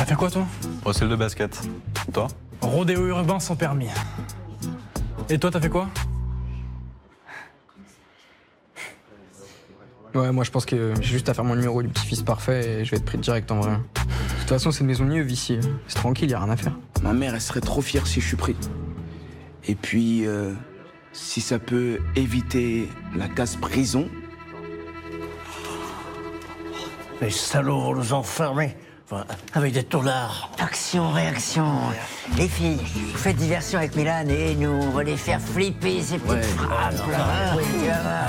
fait quoi, toi? Recel de basket. Toi? Rodéo urbain sans permis. Et toi, t'as fait quoi? Ouais, moi je pense que j'ai juste à faire mon numéro du petit-fils parfait et je vais être pris direct en vrai. De toute façon, c'est une maison mieux ici. C'est tranquille, y a rien à faire. Ma mère, elle serait trop fière si je suis pris. Et puis, si ça peut éviter la case prison. Les salauds vont nous enfermer. Enfin, avec des tournards. Action, réaction. Les filles, vous faites diversion avec Milan et nous, on va les faire flipper, ces petites frappes. Là. Oui,